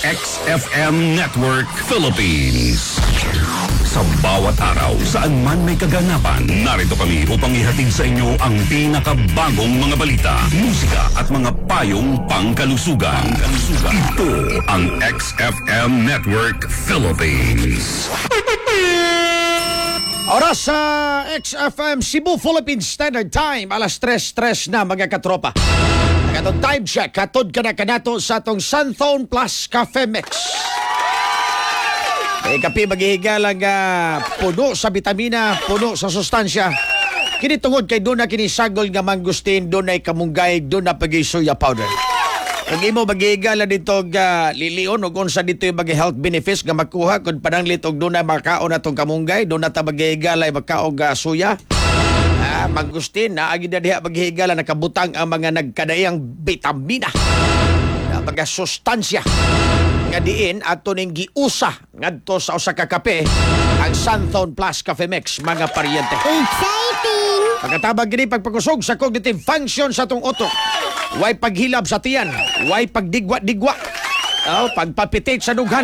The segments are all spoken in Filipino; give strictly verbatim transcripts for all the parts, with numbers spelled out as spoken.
X F M Network Philippines. Sa bawat araw, saan man may kaganapan, narito kami upang ihatid sa inyo ang pinakabagong mga balita, musika at mga payong pangkalusugan. Pangkalusugan. Ito ang X F M Network Philippines. Oras sa X F M Cebu Philippine Standard Time, alas tres tres na mga katropa. Katong time check, katod ka na kanato sa atong Sunthone Plus Cafe Mix. E kapi maghihigala nga puno sa vitamina, puno sa sustansya. Kini tungod kay doon na kinisagol nga mangustin, doon na kamunggay, doon na pag-soya powder. Kung imo maghihigala dito nga lilion o kung sa dito yung mag-health benefits nga makuha, kung pananglit og doon na makaon na itong kamunggay, doon na ta maghihigala yung makaon nga suya. Ah, mangustin, naagi na diha maghihigala, nakabutang ang mga nagkadayang vitamina na mga sustansya. Nga diin ato ning giusa ngadto sa usa ka kape ang Sunthone Plus Cafe Mix, mga paryente. Exciting! Pagkatabang gini pagpagusog sa cognitive function sa tong utok. Way paghilab sa tiyan, way pagdigwa-digwa. Oh, pagpapitit sa dughan.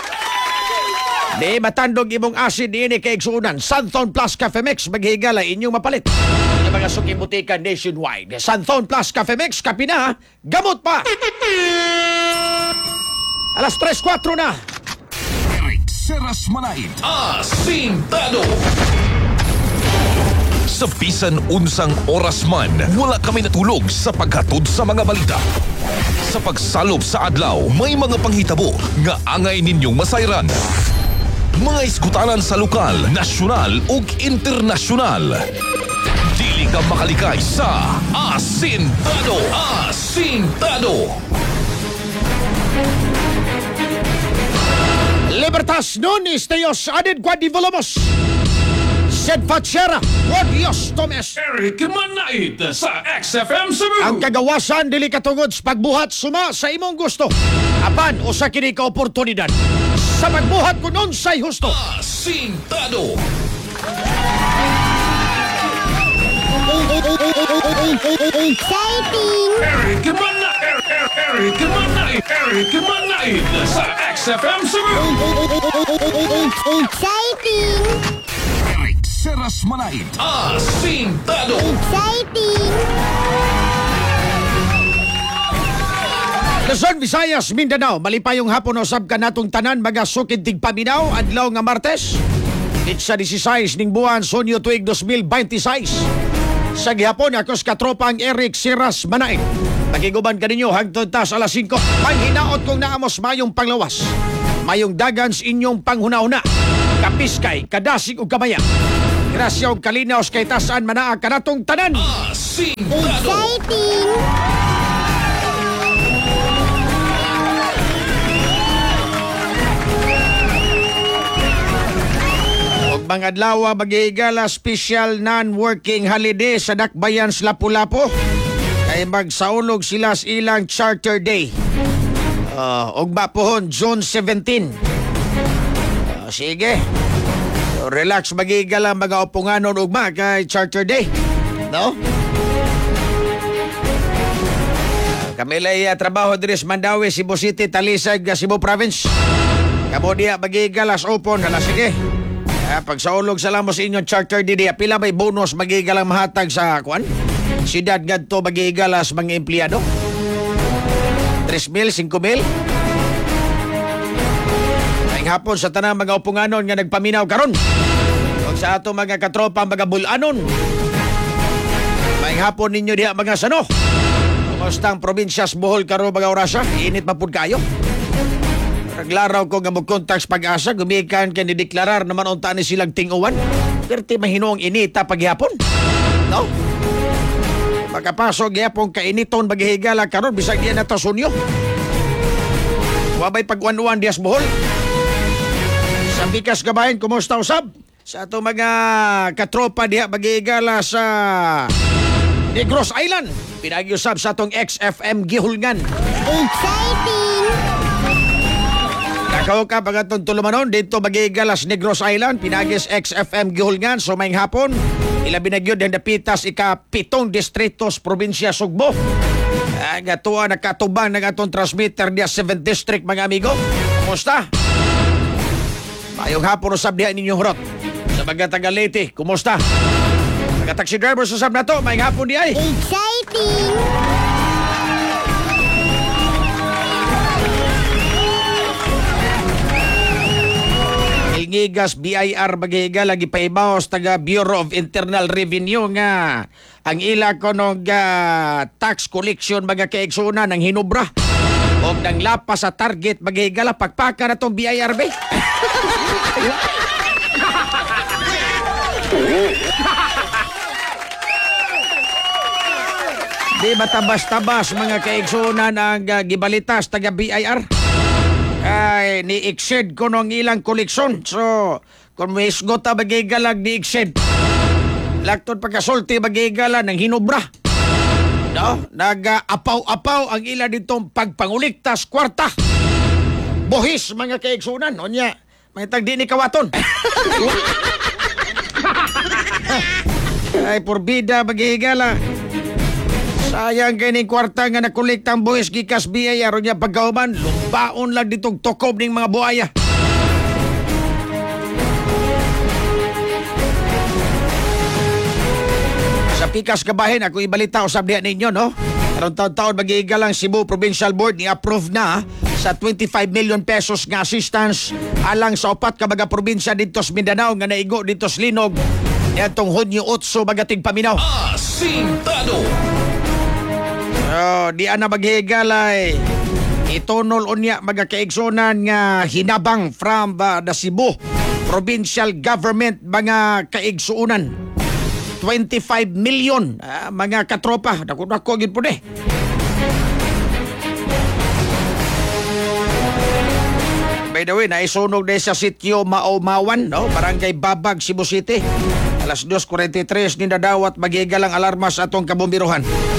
Di matandog imong acid diini kay igsuunan. Sunthone Plus Cafe Mix maghigala inyong mapalit. Ang mga suki butika nationwide. Sunthone Plus Cafe Mix, kapi na, gamot pa. Alas tres kwatro na. Eric Seras Manait, Asintado. Sa bisan unsang oras man, wala kami natulog sa paghatod sa mga balita. Sa pagsalob sa adlaw, may mga panghitabo nga angay ninyong masayran. Mga iskutanan sa lokal, nasyonal ug internasyonal. Dili ka makalikay sa Asintado. Asintado. Libertas Nunes Teos Aded Guadivolomos Sed Fachera Wadios Tomes Eric Manait sa X F M Cebu. Ang kagawasan dili katungod sa pagbuhat suma sa imong gusto. Apan usa kini ka oportunidad sa pagbuhat kun unsay husto. Asintado. Exciting! Eric Manait, Eric Manait, Eric Manait sa X F M Cebu. Exciting! Eric Seras Manait, Asintado. Exciting! Luzon, Visayas, Mindanao, malipayong hapon usab ka natong tanan mga sukid tigpaminaw adlaw nga Martes. Itsa disisays ning buwan Sonyo tuig dos mil beintiséis. Sa gihapon ako sa katropang Eric Seras Manait. Nagiguban ka ninyo hangtod tas alas singko. Panghinaot kong naamos mayong panglawas. Mayong dagan sa inyong panghuna-una. Kapiskay, kadasig o kamaya. Grasya o kalinaos kay tasaan manaa kanatong tanan. Asintado. Exciting! Mga adlaw magigala special non-working holiday sa Dakbayan sa Lapu-Lapu kay magsaulog sila sa ilang Charter Day. Uh, ugma pohon June seventeenth. Uh, sige. So, relax magigala mga upunganon ugma kay Charter Day. No? Uh, kami lay uh, trabaho diri sa Mandawi, Cebu City, Talisay, Cebu Province. Kamo diya magigala sa upon. Hala, sige. Ah, pag sa ulog sa lamo sa inyong charter didi, pila may bonus magigalang mahatag sa kuan? Siyudad ngadto magigalas mga empleyado? three mil, five mil? Ay hapon sa tanang mga upunganon nga nagpaminaw karon. Kung sa ato mga katropa mga bulanon. May hapon ninyo diha mga sano. Kumusta ang probinsya sa Bohol karon mga orasa? Init pa pud kayo. Naglaraw ko nga mag-contact pag-asa, gumikan kaya nideklarar naman unta ni silang tinguwan. Perti mahinong inita paghihapon. No? Pagkapasok gihapon kainiton maghihigala karon bisag diyan na tasunyo. Wabay pag-uwan-uwan dias Bohol. Sa Bikas Gabayan, kumusta usab? Sa ato mga katropa diha maghihigala sa Negros Island. Pinag-usab sa atong X F M Gihulngan. Exciting! Nakaw ka pagatong tulumanon dito magigalas Negros Island, pinagis X F M Gihulngan, so may hapon Ilabi na gyud ang dapitas ika pitong distritos probinsya Sugbo. Ang atuwa nakatubang ng atong transmitter diya seventh District mga amigo. Kumusta? Mayong hapon usab diha ninyo hurot. Sa mga taga Leyte, kumusta? Mga taxi driver usab na to, mayong hapon diya eh. Exciting! Ilngigas B I R bagiga lagi paibaos taga Bureau of Internal Revenue nga ang ila ko nog uh, tax collection baga kaigsunan ng hinubra o nang lapas sa target bagiga la pagpaka na tong B I R B. Di ba tabas-tabas mga kaigsunan ang uh, gibalitas taga B I R? Ay, ni-exceed ko nung ilang koleksyon. So, kung may isgota bagigalag ni-exceed. Laktod pagkasulti bagigala ng hinubra. No? Nag-apaw-apaw ang ila ditong pagpanguliktas kwarta. Bohis mga kaigsunan. O niya, may tagdi ni kawaton. Ay, porbida bagigala. Sayang kay ning kwarta nga nakolektang buhis gikas B I R niya pagkauman, lumbaon lang ditong tokob ning mga buhaya. Sa pikas kabahin, ako ibalita usab diha ninyo, no? Karon taon-taon magiiga lang Cebu Provincial Board ni approve na sa twenty-five million pesos nga assistance alang sa upat ka mga probinsya dito sa Mindanao nga naigo dito sa Linog. Yatong Hunyo eight bagating paminaw. Asintado. Oh, di ana maghigalay. Itunol unya mga kaigsunan nga hinabang from uh, the Cebu Provincial Government mga kaigsuunan. twenty-five million ah, mga katropa. Dako-dako gid po de. By the way, naisunog na sa sitio Maumawan, no? Barangay Babag, Cebu City. Alas two forty-three ni nadawat magigalang alarma sa atong kabombiruhan.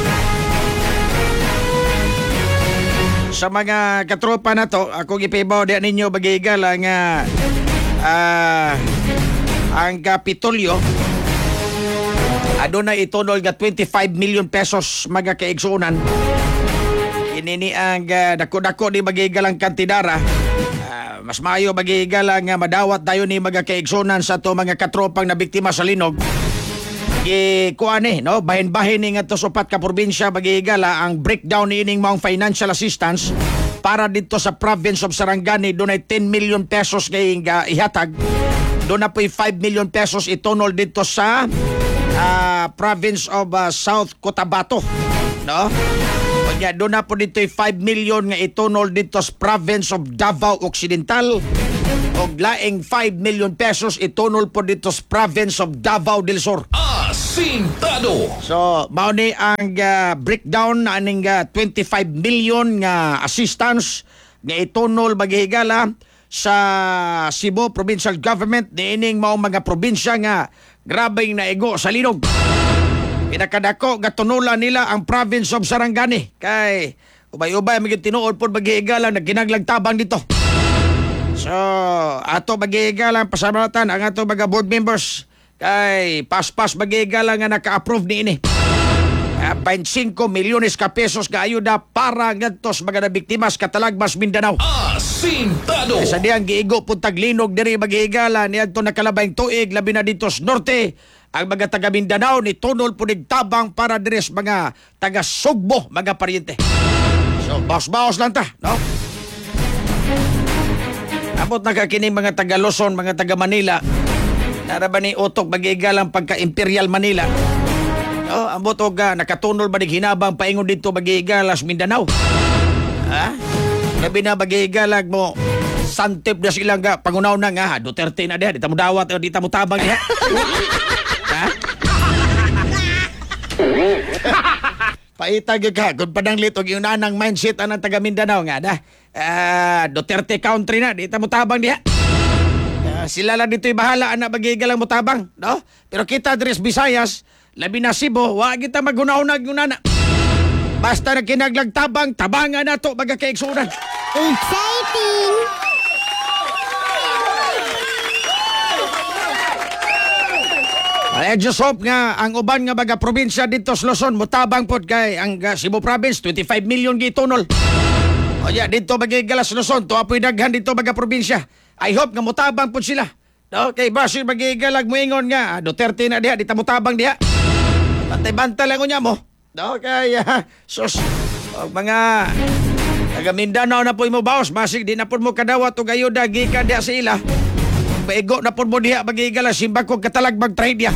Sa mga katropa na to, ako gipibaw diyan ninyo bagigala nga uh, ang Kapitolyo aduna itunol nga twenty-five million pesos mga kaigsunan. Inini ang uh, dako-dako ni magigalang kantidara. Uh, mas maayo bagigala nga madawat dayon ni mga kaigsunan sa to mga katropang na biktima sa Linog. Ikuan eh, no? Bahin-bahin ni nga to supat ka probinsya bagigala ang breakdown ni ining mga financial assistance para dito sa province of Sarangani. Doon ay ten million pesos ngayong uh, ihatag. Doon na po'y five million pesos itunol dito sa uh, province of uh, South Cotabato, no? Kanya doon na po dito ay five million nga itunol dito sa province of Davao Occidental. O laing five million pesos itunol po dito sa province of Davao del Sur. Asintado. So, mao ni ang uh, breakdown na aning uh, twenty-five million nga assistance nga itunol maghihigala sa Cebu Provincial Government ni ining mao mga probinsya nga grabeng naigo sa Linog. Pinakadako nga tunulan nila ang province of Sarangani kay ubay-ubay maging tinuod po maghihigala na ginaglang tabang dito. So, ato magigalang pasalamatan ang ato mga board members kay paspas magigalang nga naka-approve ni ini. Uh, twenty-five milyones ka pesos nga ayuda para ngadtos mga nabiktimas katalagmas Mindanao. Asintado. Sa diyang giigo puntag Linog diri magigala ni adto nakalabayng tuig labi na dito sa norte ang mga taga Mindanao ni tunol punig tabang para diri sa mga taga Sugbo mga paryente. So, baos-baos lang ta, no? Abot na kakining mga taga Luzon, mga taga Manila. Nara ba ni utok magigalang pagka-Imperial Manila? Oh, ambot og uh, nakatunol ba nig hinabang paingon dito magigalas Mindanao? Ha? Labi na magigalag mo santip na silang ga pangunaw na nga Duterte na diha, di ta mo dawat o di ta mo tabang diha. Ha? Paitag ka kung padanglit og yung nanang mindset anang taga Mindanao nga da. Uh, Duterte country na, di ta mo tabang diha. Uh, sila lang dito'y bahala anak magigalang mo tabang, no? Pero kita dres Visayas, labi na Cebu, wa kita magunahunag yung nana. Basta na kinaglag tabang, tabangan na to baga kaigsunan. Exciting! I just hope nga ang uban nga baga probinsya dito sa Luzon mutabang pod kay ang uh, Cebu province twenty-five million gitunol. O ya dito bagay galas Luzon to apoy daghan dito baga probinsya. I hope nga mutabang pod sila. No, kay Basir bagay galag moingon nga ah, Duterte na diha dita mutabang diha. Bantay-bantay lang unya mo. No, kay uh, sus og mga taga Mindanao na po mo baos basig di na po mo kadawat og ayuda gikan diha sa ila. Paigo na po mo diha magigala simba ko katalagbag trade ya.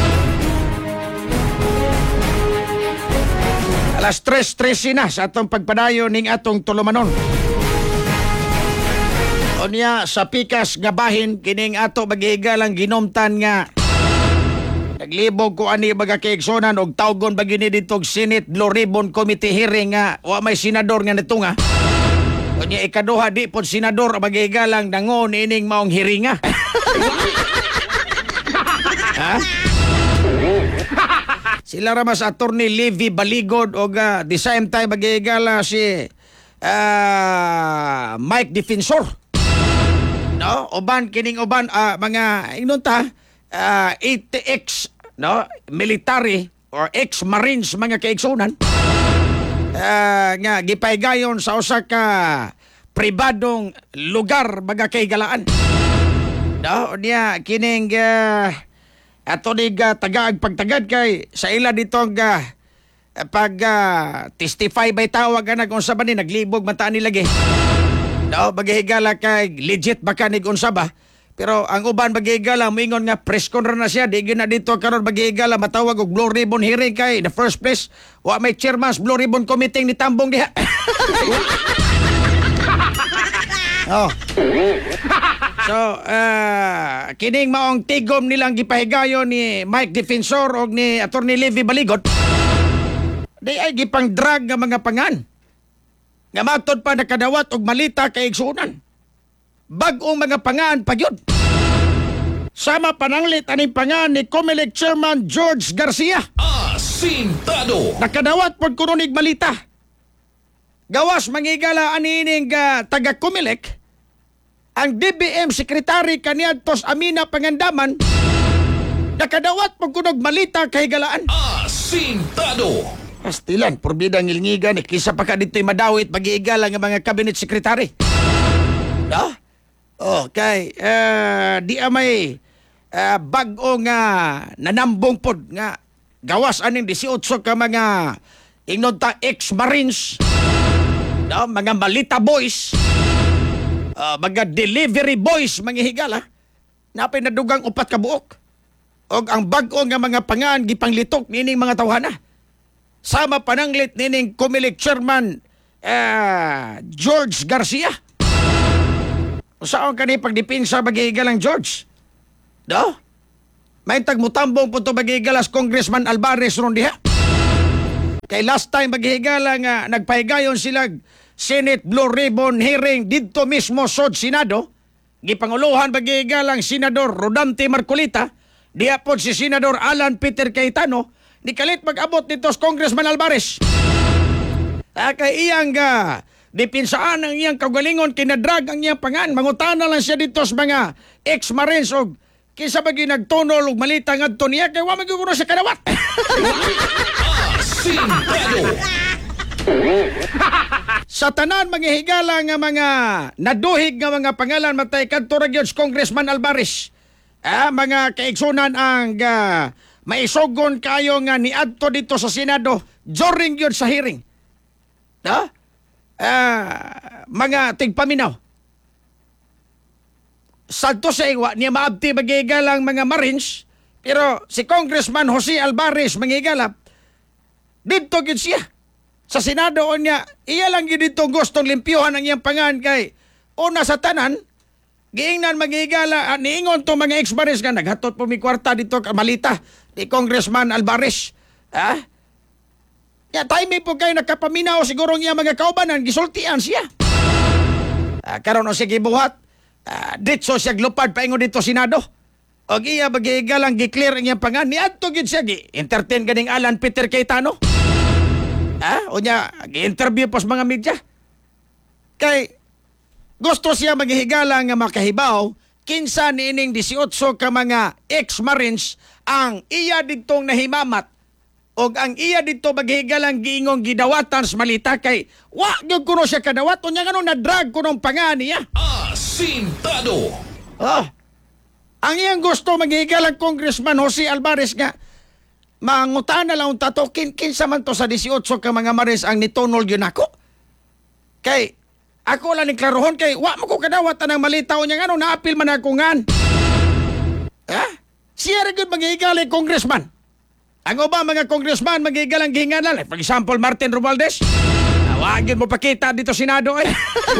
Alas tres tres na sa atong pagpadayo ning atong tulumanon. Unya sa pikas nga bahin kining ato magihigalang ginomtan nga naglibog ko ani baga kaigsonan og tawgon bagi ni ditog Senate Blue Ribbon Committee hearing nga wa may senador nga nitunga. Unya ikaduha di pod senador magihigalang nangon ining maong hiringa. Ha? Sila ramas attorney Levy Baligod o uh, the same time magigala si uh, Mike Defensor. No, uban kining uban uh, mga inunta uh, A T X no, military or ex-marines mga kaigsunan. Uh, nga gipaygayon sa usa ka pribadong lugar mga kaigalaan. No, niya kining uh, ato nig uh, tagaag pagtagad kay sa ila dito nga uh, pag uh, testify by tawag na kung sa ba ni naglibog mata ni lagi. No, bagihigala kay legit baka nig unsa ba. Pero ang uban bagihigala moingon nga press con na siya di na dito karon bagihigala matawag og Blue Ribbon hearing kay the first place wa may chairman's Blue Ribbon committee ni tambong diha. Oh. So, uh, kining maong tigom nilang gipahigayon ni Mike Defensor o ni Attorney Levy Baligot, di ay gipang drag nga mga pangan. Nga matod pa nakadawat og malita kay igsunan. Bag-ong mga pangan pagyud. Sama pananglit aning pangan ni Comelec Chairman George Garcia. Asintado. Nakadawat pod kuno nig malita. Gawas mangigala ani ining uh, taga Comelec ang D B M Secretary kaniadtos Amina Pangandaman nakadawat pag kunog malita kay galaan. Asintado. Pastilan, porbidang ngilngigan eh. Kisa pa ka dito'y madawit pag-iigala ng mga cabinet secretary. No? Okay. Uh, di amay uh, bag-o nga nanambong pod nga gawas aning eighteen ka mga inunta ex-marines. No? Mga malita boys. Uh, mga delivery boys, mga higala, napay nadugang upat ka buok. O ang bag-o nga mga pangan, gipanglitok nining mga tawhana. Sama pananglit nining Comelec Chairman uh, George Garcia. O saan ka ni pagdipinsa magihigalang George? No? May tagmutambong po ito magihigalas Congressman Alvarez ron diha. Kay last time maghihigala nga nagpahigayon sila Senate Blue Ribbon hearing dito mismo sa Senado. Gipanguluhan magihigalang Senador Rodante Marcolita. Diha po si Senador Alan Peter Cayetano. Di kalit mag-abot dito sa Congressman Alvarez. Ah, kay iyang uh, dipinsaan ang iyang kagalingon kinadrag ang iyang pangan. Mangutana lang siya dito sa mga ex-marines o kisa bagi nagtunol o malita nga ito niya kaya wamag yung sa kanawat. Asintado. Sa tanan manghihigala nga mga naduhig nga mga pangalan matay kadto ra gyud sa Congressman Alvarez. Ah, mga kaigsunan ang uh, maisugon kayo nga niadto dito sa Senado during yun sa hearing. No? Ah, mga tigpaminaw. Santo sa iwa, niya maabti magigalang mga Marines, pero si Congressman Jose Alvarez mangigalap, dito gid siya. Sa Senado o niya, iya lang gid dito gustong limpyuhan ang iyang pangan kay una sa tanan, giingnan magigala, niingon to mga ex-Marines nga, naghatot po mi kwarta dito malita ni Congressman Alvarez. Ha? Ya, time po kayo nakapaminaw siguro niya mga kaubanan, gisultian siya. Ah, karon o sige buhat, ah, ditso siya glupad paingon dito Senado. O iya magigalang gi-clear ang iyang pangan, niadto gid siya, gi-entertain ganing Alan Peter Cayetano. Ha? O niya, gi-interview pa sa mga media. Kay, gusto siya maghihigala nga makahibaw kinsa niining eighteen ka mga ex-marines ang iya ditong nahimamat og ang iya dito maghigalang giingong gidawatan sa malita kay wa gyud kuno siya kadawat unya ngano na drag kunong pangan niya. Asintado. Oh. Ang iyang gusto maghigalang Congressman Jose Alvarez nga mangutana lang unta to kin kinsa man to sa eighteen ka mga maris ang nitunol yun ako. Kay ako lang ni klarohon kay wa mo ko kadawat anang malita unya ngano naapil man ako ngan. Ha? Siya rin good maghigalang Congressman. Ang uba mga congressman magigalang gihinganan. For example, Martin Romualdez. Tawagin mo pakita dito Senado eh.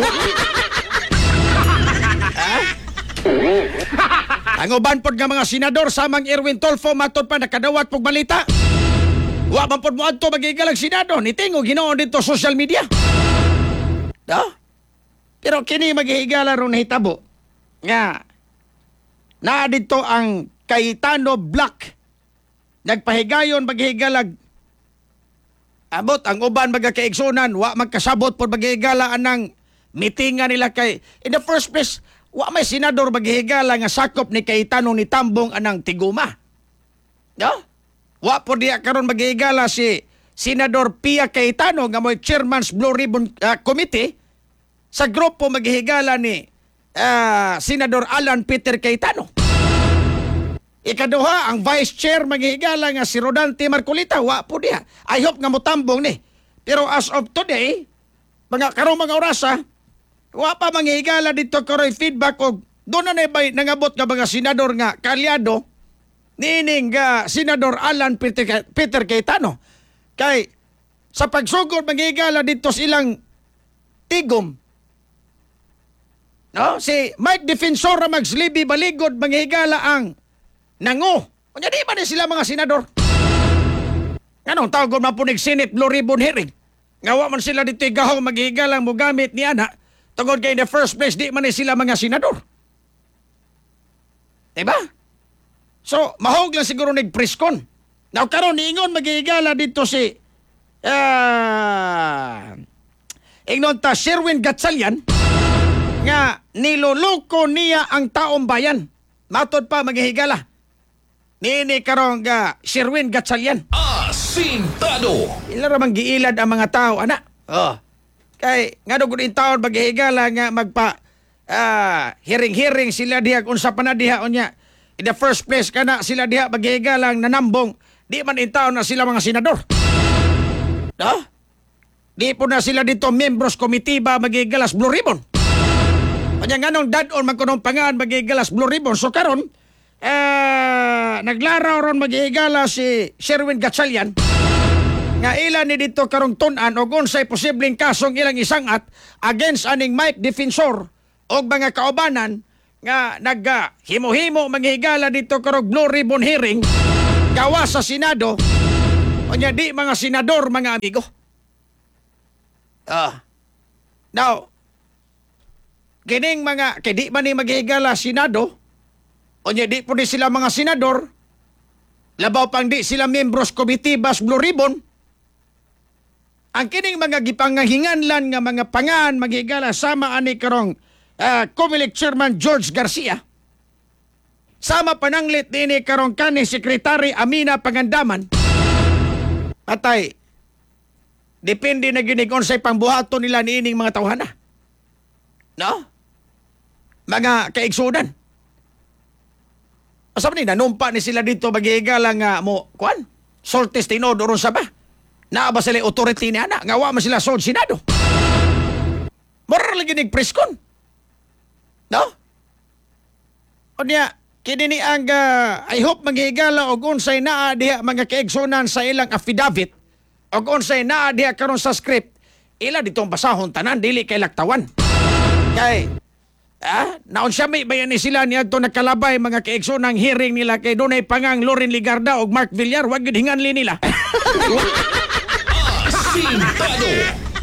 Ang uban pod nga mga senador samang Erwin Tolfo matod pa nakadawat pog balita. Wa man pod mo adto magigalang Senado ni tingo Ginoo dito social media. Do? Pero kini maghihigala ron hitabo nga na dito ang Cayetano Black. Nagpahigayon maghigalag. Abot ang uban magakaigsunan wa magkasabot pod maghigala anang mitingan nila kay in the first place wa may senador maghigala nga sakop ni Cayetano ni Tambong anang Tiguma. No? Wa pod diya karon maghigala si Senador Pia Cayetano nga mo'y Chairman's Blue Ribbon uh, Committee sa grupo maghigala ni uh, Senador Alan Peter Cayetano. Ikaduha, ang vice chair maghihigala nga si Rodante Marcolita, wa po diha. I hope nga motambong ni. Pero as of today, mga karong mga orasa, wa pa manghihigala dito karoy feedback og doon na nabay nangabot nga mga senador nga kalyado nining nga Senador Alan Peter, Peter Cayetano. Kay sa pagsugod manghihigala dito silang tigom. No, si Mike Defensor Magslibi Baligod manghihigala ang nango. Kanya di ba sila mga senador? Anong tawag man po Senate Blue Ribbon Hearing? Ngawa man sila dito gahaw maghigalang mo gamit ni ana. Tungod kay in the first place di man sila mga senador. Diba? So, mahog lang siguro nag-preskon. Now, karon niingon maghihigala dito si uh, ingnon ta Sherwin Gatchalian nga niloloko niya ang taong bayan. Matod pa maghihigala. Nini karong ga Sherwin Gatchalian. Asintado. Ila ramang giilad ang mga tao, ana. Oh. Kay nga dugod in taon maghihigala nga magpa ah, hiring-hiring sila diha unsa pa na diha unya. In the first place kana sila diha maghihigalang nanambong di man in taon na sila mga senador. No? Di po na sila dito members committee ba maghihigalas Blue Ribbon. Kanya nganong dad-on magkunong pangaan maghihigalas Blue Ribbon. So karon Uh, naglaraw ron maghihigala si Sherwin Gatchalian nga ilan ni dito karong tunan o unsay posibleng kasong ilang isangat against aning Mike Defensor o mga kaubanan nga nagga himo-himo maghihigala dito karong Blue Ribbon Hearing gawa sa Senado o nya di mga senador mga amigo. Uh, now kining mga kay di man ni maghihigala Senado o niya di po di sila mga senador, labaw pang di sila membros committee bas Blue Ribbon. Ang kining mga gipangahinganlan nga mga pangan maghigala sama ani karong uh, Comelec Chairman George Garcia. Sama pananglit ni karong kani Secretary Amina Pangandaman. Atay, depende na ginig unsay pangbuhaton nila niining mga tawhana. No? Mga kaigsudan. Asa ni nanumpa ni sila dito maghihigala nga mo kuan Soltes Tinod oron sa ba naa ba sila authority ni ana nga wa man sila sod Senado moral lagi nig preskon no o niya kini ni ang uh, I hope maghihigala og unsay naa diha mga kaigsunan sa ilang affidavit og unsay naa diha karon sa script ila ditong basahon tanan dili kay laktawan kay ah, naon siya may bayan ni sila niya ito nakalabay mga kaigso ng hearing nila kay Dunay Pangang, Loren Ligarda o Mark Villar. Wag yun hinganli nila. Asintado.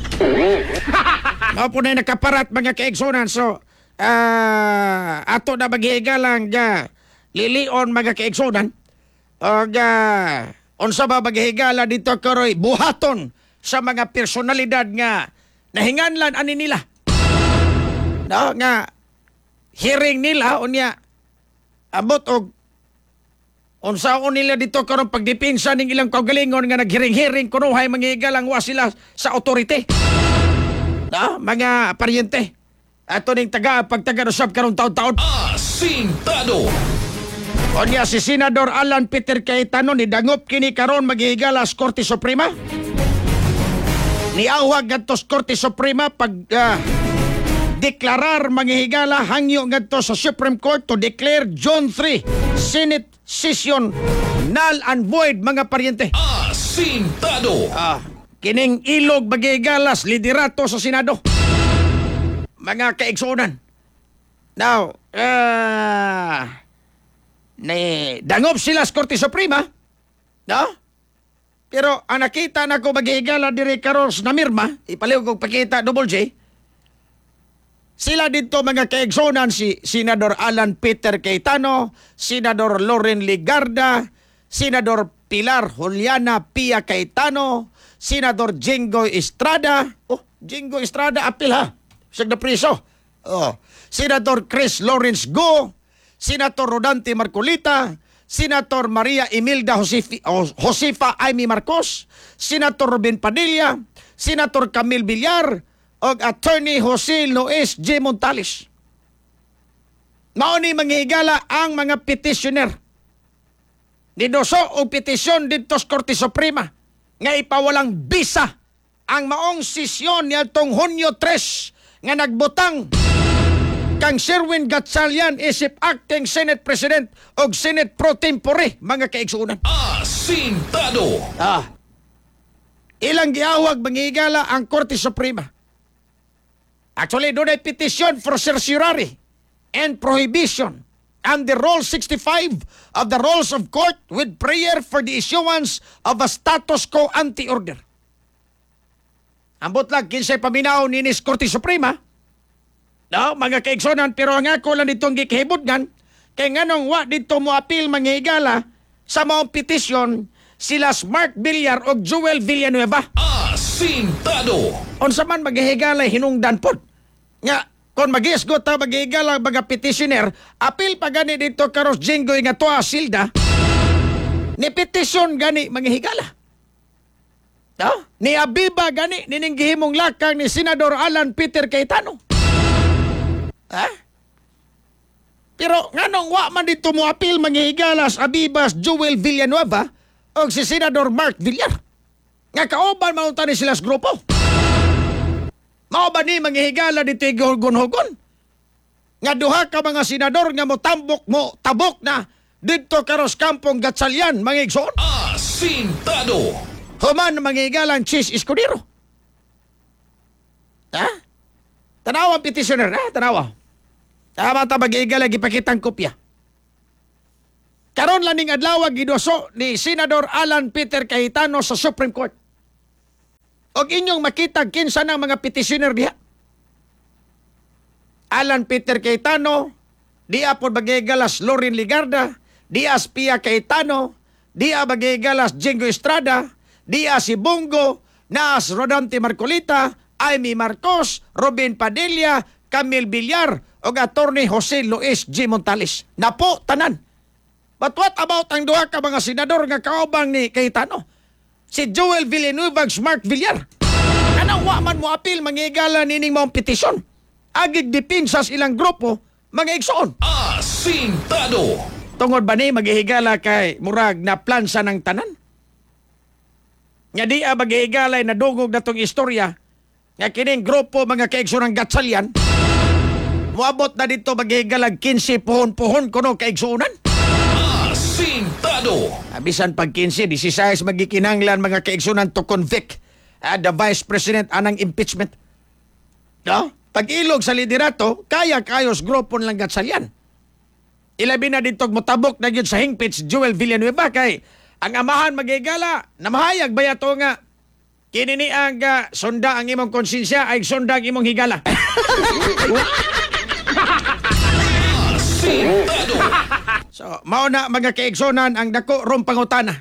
Mao po na nakaparat mga kaigsonan. So, ah, ato na maghihigalang ga lilion mga kaigsonan. O ga unsa ba maghihigala dito karoy buhaton sa mga personalidad nga nahinganlan ani nila. No, nga hearing nila unya abot og unsaon nila dito karon pagdepensa ning ilang kaugalingon nga naghiring-hiring kuno hay mangihigalang wa sila sa authority. Da, mga paryente. Ato ning taga pagtaga-usab karon taon-taon. Asintado. Unya si Senador Alan Peter Cayetano ni dangop kini karon maghihigala sa Korte Suprema. Niawag ngadto sa Korte Suprema pag ah, deklarar manghihigala hangyo ngadto sa Supreme Court to declare June third Senate session null and void mga paryente. Asintado. Ah, kining ilog magigalas liderato sa Senado. Mga kaigsunan. Now, ah, ni dangop sila sa Korte Suprema. No? Pero ang nakita na ko magigala diri karon na mirma, ipaliw ko pakita double J. Sila dito mga kaigsunan si Senador Alan Peter Cayetano, Senador Loren Ligarda, Senador Pilar Juliana Pia Cayetano, Senador Jingo Estrada. Oh, Jingo Estrada apil ha. Siyag na priso. Oh. Senador Chris Lawrence Go, Senator Rodante Marcolita, Senator Maria Imelda Josefi, oh, Josefa Amy Marcos, Senator Ruben Padilla, Senator Camille Villar, o Attorney Jose Luis J. Montales. Mauni manghihigala ang mga petitioner. Nidoso o petisyon dito sa Korte Suprema nga ipawalang bisa ang maong sesyon niya tong Hunyo tres nga nagbutang kang Sherwin Gatchalian isip acting Senate President o Senate Pro Tempore mga kaigsunan. Asintado. Ah, ilang giawag manghihigala ang Korte Suprema. Actually, doon ay petition for certiorari and prohibition under Rule sixty-five of the Rules of Court with prayer for the issuance of a status quo anti-order. Ambot lang, kinsay paminaw ni Nis Korte Suprema. No, mga kaigsonan, pero ang ako lang ditong gikahibudgan, kay nganong wa dito mo apil manghihigala sa mga petisyon sila Mark Villar o Joel Villanueva. Asintado. Unsa man maghihigala hinungdan pod. Nga, kung mag-iisgot ta maghihigala mga petitioner, apil pa gani dito karos Jingoy nga toa silda, ni petisyon gani manghihigala. No? Ni Abiba gani nining gihimong lakang ni Senador Alan Peter Cayetano. Ha? Pero nganong wa man dito mo apil manghihigala sa Abibas Joel Villanueva o si Senador Mark Villar. Nga kauban maunta ni sila sa grupo. Mao ba ni manghihigala dito hugon-hugon? Nga duha ka mga senador nga mo tambok mo tabok na dito karos kampong Gatchalian mga igsoon. Asintado. Human manghihigala ang Chis Escudero. Ha? Tanawa ang petitioner, ha? Tanawa. Tama ta mag-igala gipakitang kopya. Karon laning adlaw gidoso ni Senador Alan Peter Cayetano sa Supreme Court. Og inyong makita kinsa ng mga petitioner diha. Alan Peter Cayetano, diya po magigalas Loren Ligarda, diya Pia Cayetano, diya magigalas Jingo Estrada, diya si Bongo, Naas Rodante Marcolita, Amy Marcos, Ruben Padilla, Camille Villar, o Attorney Jose Luis J. Montales. Napo, tanan. But what about ang duha ka mga senador nga kaubang ni Cayetano? Si Joel Villanueva ug Mark Villar. Anong wa man mo apil manghihigala nining mong petisyon? Agig dipinsa sa ilang grupo, mga igsoon. Asintado. Tungod ba ni maghihigala kay murag na plansa ng tanan? Nga di a maghihigalay na dungog na tong istorya nga kining grupo mga kaigsoon ng Gatchalian, muabot na dito maghihigalag quince puhon-puhon kuno kaigsuunan. Asintado. Abisan pag quince, sixteen magikinanglan mga kaigsunan to convict uh, the Vice President anang impeachment. No? Pag-ilog sa liderato, kaya kayos grupo lang Gatchalian. Ilabi na dito mutabok na yun sa hingpit si Joel Villanueva kay ang amahan magigala, namahayag ba yato nga kini ni ang uh, sonda ang imong konsensya ay sonda ang imong higala. So, mao na mga kaigsonan ang dako rom pangutana.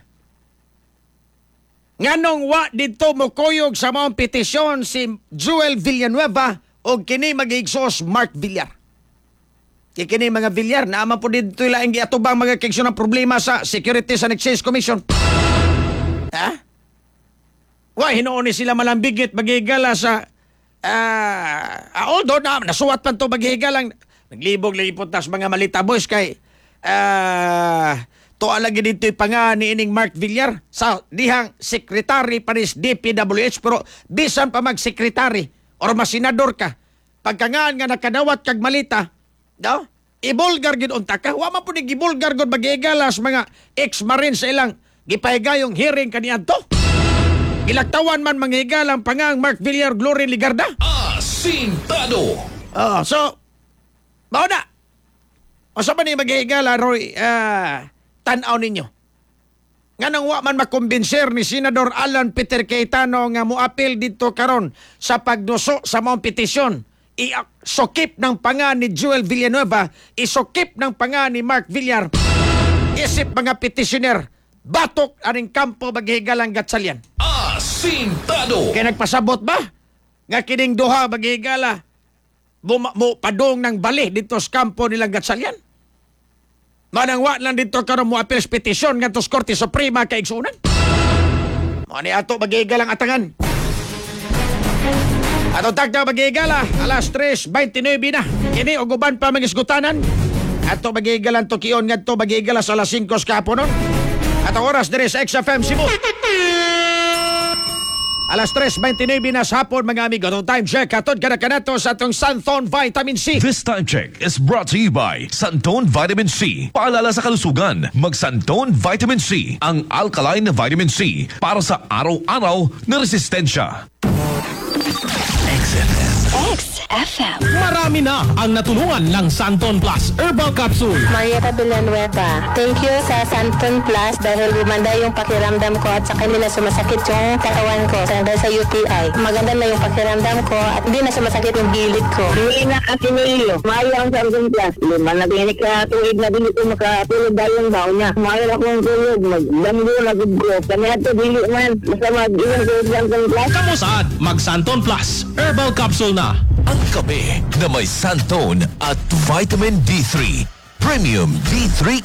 Nganong wa dito mo kuyog sa maong petisyon si Joel Villanueva o kini mag-igsos Mark Villar. Kikini mga Villar, naama po dito ilaing giatubang mga keksyon ng problema sa Securities and Exchange Commission. Ha? Wa, hinuon ni sila malambigit magigala sa... ah uh, although na, nasuwat pa to maghigalang naglibog-lipot tas mga malita boys kay ah to alagi dito pa nga ni ining Mark Villar sa dihang secretary panis D P W H pero bisan pa mag-secretary or masenador ka pagkangaan nga nakadawat kag malita no ibulgar gid unta ka wa man pud gibulgar gud magigala sa mga ex-marine sa ilang gipahigayong hearing kaniadto. Ilagtawan man manghigalang pangang Mark Villar Glory Ligarda. Asintado. Oh, so, mao na. O sa man ni maghihigala, Roy, ah, tanaw ninyo. Nga nang wa man makumbinser ni Senador Alan Peter Cayetano nga muapil dito karon sa pagduso sa maong petisyon. Isokip ng panga ni Joel Villanueva, isokip ng panga ni Mark Villar. Isip mga petisyoner, batok aning kampo maghihigalang Gatchalian. Asintado. Kaya nagpasabot ba? Nga kining duha maghigala mo, mo padong ng bali dito sa kampo nilang Gatchalian. Manangwa lang dito karon mo appeals petition nga to sa Korte Suprema kay igsunan. Mo ni ato maghigalang atangan. Ato tagda maghigala alas tres twenty-nine na. Kini og uban pa mangisgutanan. Ato maghigalan to kiyon ngadto maghigala sa alas singko sa kaponon. Ato oras diri sa X F M Cebu. Alas tres twenty-nine na sa hapon mga amigo. Itong time check atod kada kanato sa atong Santon Vitamin C. This time check is brought to you by Santon Vitamin C. Paalala sa kalusugan, mag Santon Vitamin C, ang alkaline na vitamin C para sa araw-araw na resistensya. X F M. Marami na ang natulungan ng Santon Plus Herbal Capsule. Marieta Villanueva. Thank you sa Santon Plus dahil gumanda yung pakiramdam ko at sa kanila sumasakit yung katawan ko dahil sa U T I. Maganda na yung pakiramdam ko at hindi na sumasakit yung gilid ko. Hindi na kasi nilo. Mahal ang Santon Plus. Lima na tinik ka tuwid na dili ko makatulog dahil yung baon niya. Mahal akong tulog. Magdamgo na gudgo. Kami ato dili man. Basta mag-iwan ko yung Santon Plus. Kamusaad, mag Santon Plus Herbal Capsule na. Ang kape na may Santon at Vitamin D three. Premium D three